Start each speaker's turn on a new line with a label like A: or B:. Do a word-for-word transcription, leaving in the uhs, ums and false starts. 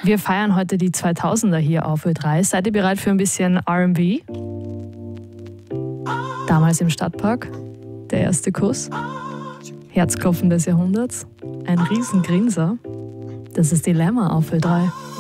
A: Wir feiern heute die zweitausender hier auf Ö drei. Seid ihr bereit für ein bisschen R und B? Damals im Stadtpark, der erste Kuss, Herzklopfen des Jahrhunderts, ein Riesengrinser. Das ist Dilemma auf Ö drei.